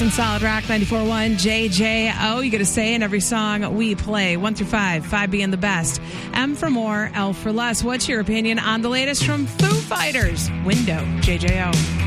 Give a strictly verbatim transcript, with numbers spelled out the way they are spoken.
on Solid Rock ninety-four point one J J O. You get a say in every song we play, one through five, five being the best. M for more, L for less. What's your opinion on the latest from Foo Fighters? Window, J J O.